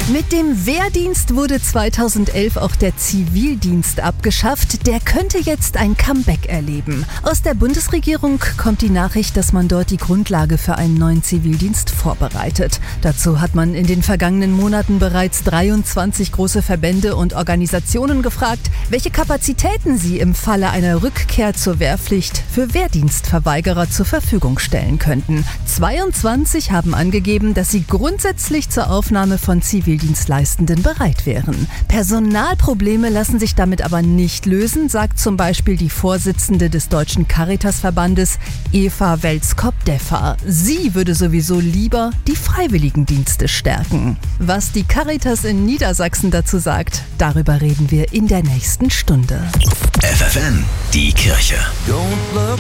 Mit dem Wehrdienst wurde 2011 auch der Zivildienst abgeschafft. Der könnte jetzt ein Comeback erleben. Aus der Bundesregierung kommt die Nachricht, dass man dort die Grundlage für einen neuen Zivildienst vorbereitet. Dazu hat man in den vergangenen Monaten bereits 23 große Verbände und Organisationen gefragt, welche Kapazitäten sie im Falle einer Rückkehr zur Wehrpflicht für Wehrdienstverweigerer zur Verfügung stellen könnten. 22 haben angegeben, dass sie grundsätzlich zur Aufnahme von Zivildienstleistenden bereit wären. Personalprobleme lassen sich damit aber nicht lösen, sagt zum Beispiel die Vorsitzende des Deutschen Caritasverbandes, Eva Welz-Kopp-Deffer. Sie würde sowieso lieber die Freiwilligendienste stärken. Was die Caritas in Niedersachsen dazu sagt, darüber reden wir in der nächsten Stunde. FFN, die Kirche. Don't look